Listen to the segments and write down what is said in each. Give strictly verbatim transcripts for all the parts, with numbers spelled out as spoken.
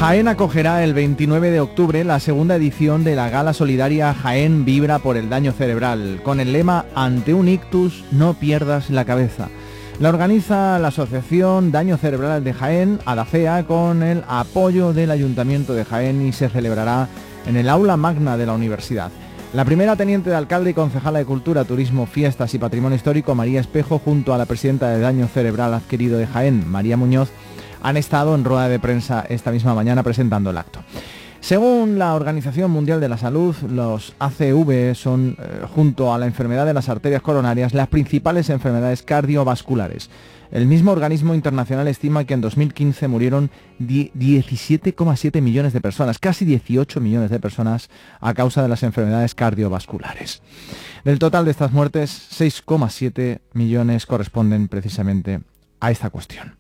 Jaén acogerá el veintinueve de octubre la segunda edición de la Gala Solidaria Jaén Vibra por el Daño Cerebral, con el lema «Ante un ictus, no pierdas la cabeza». La organiza la Asociación Daño Cerebral de Jaén, ADACEA, con el apoyo del Ayuntamiento de Jaén, y se celebrará en el aula magna de la universidad. La primera teniente de alcalde y concejala de Cultura, Turismo, Fiestas y Patrimonio Histórico, María Espejo, junto a la presidenta de Daño Cerebral Adquirido de Jaén, María Muñoz, han estado en rueda de prensa esta misma mañana presentando el acto. Según la Organización Mundial de la Salud, los A C V son, eh, junto a la enfermedad de las arterias coronarias, las principales enfermedades cardiovasculares. El mismo organismo internacional estima que en dos mil quince murieron diecisiete coma siete millones de personas, casi dieciocho millones de personas, a causa de las enfermedades cardiovasculares. Del total de estas muertes, seis coma siete millones corresponden precisamente a esta cuestión.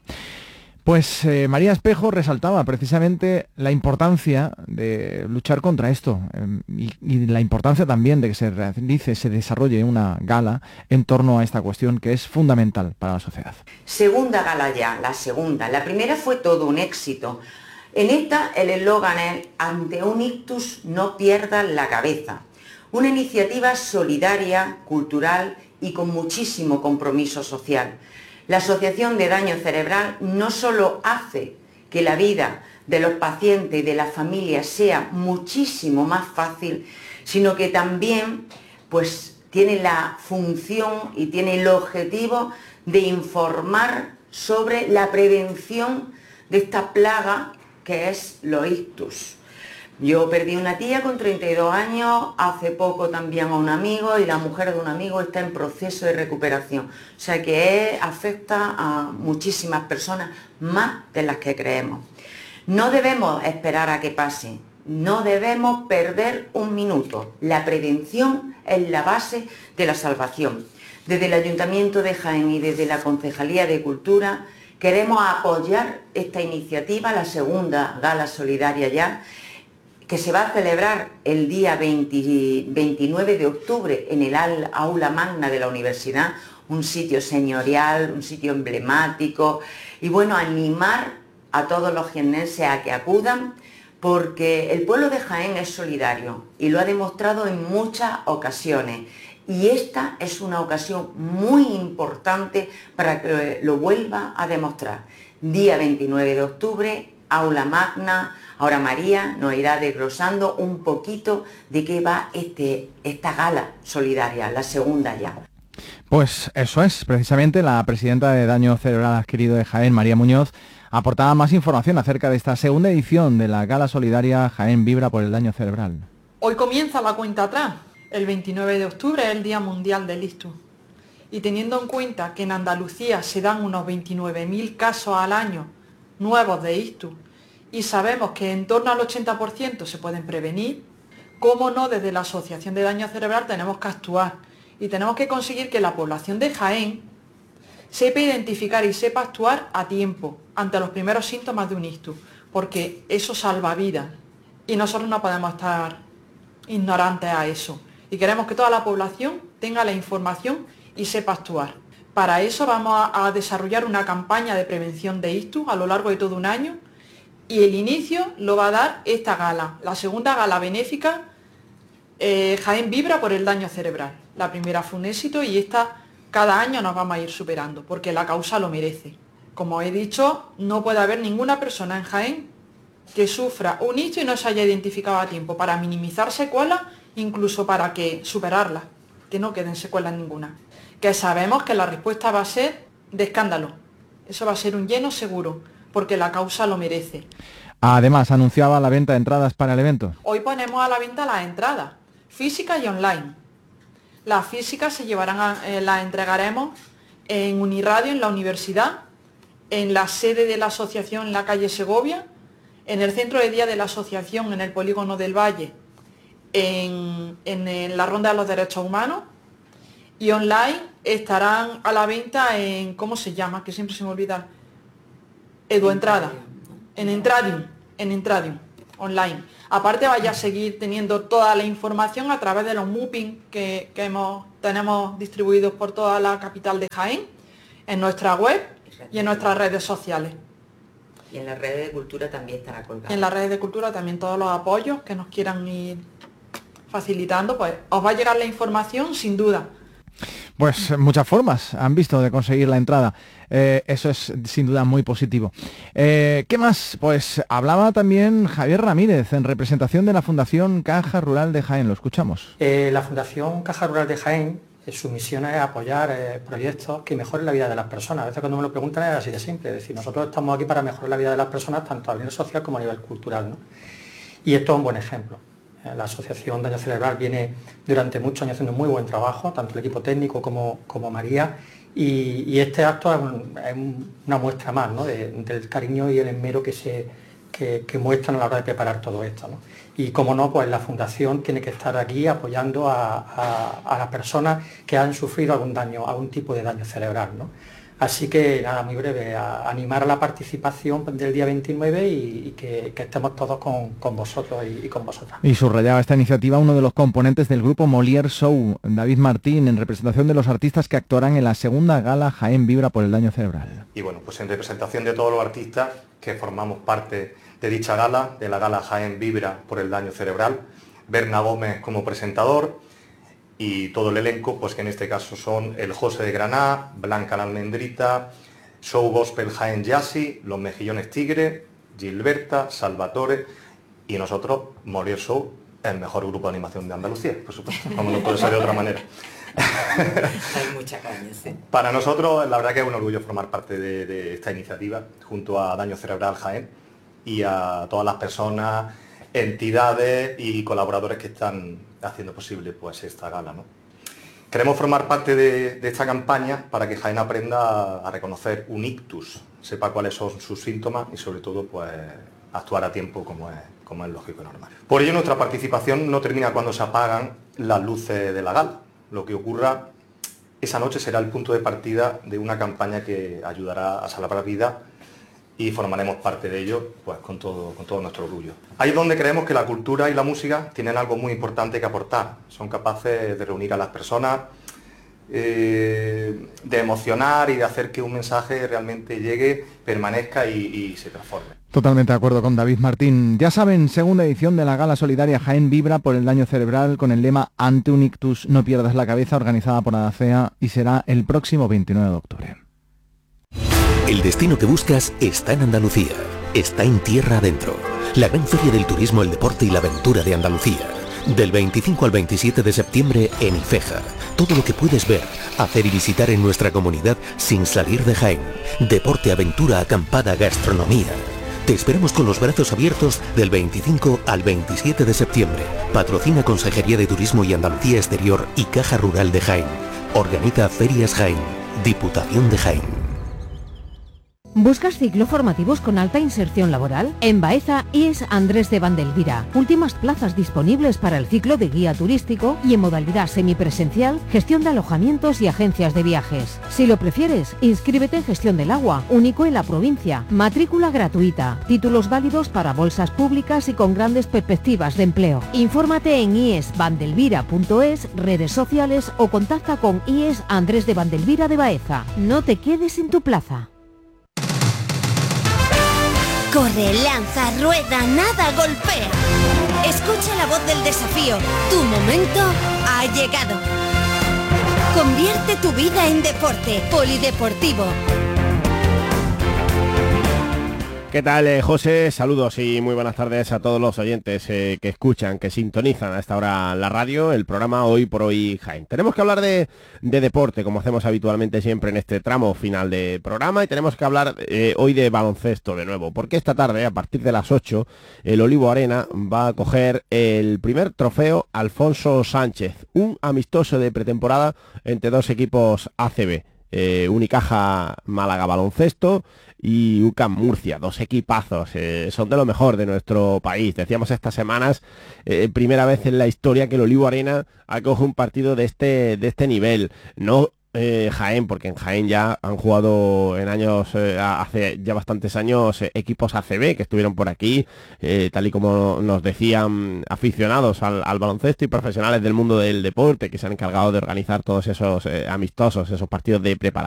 Pues eh, María Espejo resaltaba precisamente la importancia de luchar contra esto eh, y, y la importancia también de que se realice, se desarrolle una gala en torno a esta cuestión que es fundamental para la sociedad. Segunda gala ya, la segunda. La primera fue todo un éxito. En esta el eslogan es «Ante un ictus no pierdas la cabeza». Una iniciativa solidaria, cultural y con muchísimo compromiso social. La Asociación de Daño Cerebral no solo hace que la vida de los pacientes y de las familias sea muchísimo más fácil, sino que también pues, tiene la función y tiene el objetivo de informar sobre la prevención de esta plaga que es los ictus. Yo perdí una tía con treinta y dos años, hace poco también a un amigo, y la mujer de un amigo está en proceso de recuperación. O sea que afecta a muchísimas personas, más de las que creemos. No debemos esperar a que pase, no debemos perder un minuto. La prevención es la base de la salvación. Desde el Ayuntamiento de Jaén y desde la Concejalía de Cultura queremos apoyar esta iniciativa, la segunda gala solidaria ya, que se va a celebrar el día veinte, veintinueve de octubre en el aula magna de la universidad, un sitio señorial, un sitio emblemático, y bueno, animar a todos los jiennenses a que acudan, porque el pueblo de Jaén es solidario y lo ha demostrado en muchas ocasiones, y esta es una ocasión muy importante para que lo vuelva a demostrar. Día veintinueve de octubre, aula magna. Ahora María nos irá desglosando un poquito de qué va este, esta gala solidaria, la segunda ya. Pues eso es, precisamente la presidenta de Daño Cerebral Adquirido de Jaén, María Muñoz, aportaba más información acerca de esta segunda edición de la Gala Solidaria Jaén Vibra por el Daño Cerebral. Hoy comienza la cuenta atrás. El veintinueve de octubre es el Día Mundial del Ictus. Y teniendo en cuenta que en Andalucía se dan unos veintinueve mil casos al año nuevos de ictus, y sabemos que en torno al ochenta por ciento se pueden prevenir, cómo no, desde la Asociación de Daño Cerebral tenemos que actuar y tenemos que conseguir que la población de Jaén sepa identificar y sepa actuar a tiempo ante los primeros síntomas de un ictus, porque eso salva vidas y nosotros no podemos estar ignorantes a eso, y queremos que toda la población tenga la información y sepa actuar. Para eso vamos a, a desarrollar una campaña de prevención de ictus a lo largo de todo un año, y el inicio lo va a dar esta gala, la segunda gala benéfica, eh, Jaén Vibra por el Daño Cerebral. La primera fue un éxito y esta cada año nos vamos a ir superando, porque la causa lo merece. Como he dicho, no puede haber ninguna persona en Jaén que sufra un ictus y no se haya identificado a tiempo, para minimizar secuelas, incluso para que superarlas, que no queden secuelas ninguna. Que sabemos que la respuesta va a ser de escándalo, eso va a ser un lleno seguro, porque la causa lo merece. Además, anunciaba la venta de entradas para el evento. Hoy ponemos a la venta las entradas, físicas y online. Las físicas se llevarán a, eh, las entregaremos en Uniradio, en la universidad, en la sede de la asociación en la calle Segovia, en el centro de día de la asociación en el polígono del Valle, en, en, en la Ronda de los Derechos Humanos, y online estarán a la venta en, ¿cómo se llama? Que siempre se me olvida. Eduentrada, en Entradium, en Entradium, online. Aparte vaya a seguir teniendo toda la información a través de los mappings que, que hemos, tenemos distribuidos por toda la capital de Jaén, en nuestra web y en nuestras redes sociales. Y en las redes de cultura también estará colgado. En las redes de cultura también todos los apoyos que nos quieran ir facilitando, pues os va a llegar la información sin duda. Pues muchas formas han visto de conseguir la entrada. Eh, eso es sin duda muy positivo. Eh, ¿Qué más? Pues hablaba también Javier Ramírez en representación de la Fundación Caja Rural de Jaén. Lo escuchamos. Eh, la Fundación Caja Rural de Jaén, eh, su misión es apoyar eh, proyectos que mejoren la vida de las personas. A veces cuando me lo preguntan es así de simple. Es decir, nosotros estamos aquí para mejorar la vida de las personas tanto a nivel social como a nivel cultural, ¿no? Y esto es un buen ejemplo. La Asociación Daño Cerebral viene durante muchos años haciendo un muy buen trabajo, tanto el equipo técnico como, como María, y, y este acto es, un, es un, una muestra más, ¿no? de, del cariño y el esmero que, se, que, que muestran a la hora de preparar todo esto, ¿no? Y como no, pues la Fundación tiene que estar aquí apoyando a, a, a las personas que han sufrido algún daño, algún tipo de daño cerebral, ¿no? Así que nada, muy breve, a animar a la participación del día veintinueve y, y que, que estemos todos con, con vosotros y, y con vosotras. Y subrayaba esta iniciativa uno de los componentes del grupo Molière Show, David Martín, en representación de los artistas que actuarán en la segunda gala Jaén Vibra por el daño cerebral. Y bueno, pues en representación de todos los artistas que formamos parte de dicha gala, de la gala Jaén Vibra por el daño cerebral, Berna Gómez como presentador, y todo el elenco, pues que en este caso son el José de Granada, Blanca la Almendrita, Show Gospel Jaén Jazzy, Los Mejillones Tigre, Gilberta, Salvatore y nosotros, Molière Show, el mejor grupo de animación de Andalucía, por supuesto, como no puede ser de otra manera. Hay mucha caña, sí. Para nosotros, la verdad que es un orgullo formar parte de, de esta iniciativa, junto a Daño Cerebral Jaén y a todas las personas, entidades y colaboradores que están haciendo posible pues esta gala, ¿no? Queremos formar parte de, de esta campaña para que Jaén aprenda a, a reconocer un ictus, sepa cuáles son sus síntomas y sobre todo pues actuar a tiempo como es, como es lógico y normal. Por ello nuestra participación no termina cuando se apagan las luces de la gala. Lo que ocurra esa noche será el punto de partida de una campaña que ayudará a salvar vidas y formaremos parte de ello pues con todo, con todo nuestro orgullo. Ahí es donde creemos que la cultura y la música tienen algo muy importante que aportar. Son capaces de reunir a las personas, eh, de emocionar y de hacer que un mensaje realmente llegue, permanezca y, y se transforme. Totalmente de acuerdo con David Martín. Ya saben, segunda edición de la Gala Solidaria Jaén Vibra por el daño cerebral con el lema Ante un ictus no pierdas la cabeza, organizada por ADACEA, y será el próximo veintinueve de octubre. El destino que buscas está en Andalucía, está en tierra adentro. La gran feria del turismo, el deporte y la aventura de Andalucía. Del veinticinco al veintisiete de septiembre en Ifeja. Todo lo que puedes ver, hacer y visitar en nuestra comunidad sin salir de Jaén. Deporte, aventura, acampada, gastronomía. Te esperamos con los brazos abiertos del veinticinco al veintisiete de septiembre. Patrocina Consejería de Turismo y Andalucía Exterior y Caja Rural de Jaén. Organiza Ferias Jaén. Diputación de Jaén. ¿Buscas ciclo formativos con alta inserción laboral? En Baeza, I E S Andrés de Vandelvira. Últimas plazas disponibles para el ciclo de guía turístico y en modalidad semipresencial, gestión de alojamientos y agencias de viajes. Si lo prefieres, inscríbete en gestión del agua, único en la provincia. Matrícula gratuita. Títulos válidos para bolsas públicas y con grandes perspectivas de empleo. Infórmate en i e s vandelvira punto es, redes sociales o contacta con I E S Andrés de Vandelvira de Baeza. No te quedes sin tu plaza. Corre, lanza, rueda, nada, golpea. Escucha la voz del desafío. Tu momento ha llegado. Convierte tu vida en deporte. Polideportivo. ¿Qué tal, eh, José? Saludos y muy buenas tardes a todos los oyentes eh, que escuchan, que sintonizan a esta hora la radio, el programa Hoy por Hoy Jaén. Tenemos que hablar de, de deporte, como hacemos habitualmente siempre en este tramo final de programa, y tenemos que hablar eh, hoy de baloncesto de nuevo, porque esta tarde, a partir de las ocho, el Olivo Arena va a coger el primer trofeo Alfonso Sánchez, un amistoso de pretemporada entre dos equipos A C B, eh, Unicaja Málaga Baloncesto y U C A M Murcia, dos equipazos, eh, son de lo mejor de nuestro país. Decíamos estas semanas, eh, primera vez en la historia que el Olivo Arena acoge un partido de este, de este nivel. No eh, Jaén, porque en Jaén ya han jugado en años, eh, hace ya bastantes años, eh, equipos A C B que estuvieron por aquí, eh, tal y como nos decían aficionados al, al baloncesto y profesionales del mundo del deporte que se han encargado de organizar todos esos eh, amistosos, esos partidos de preparación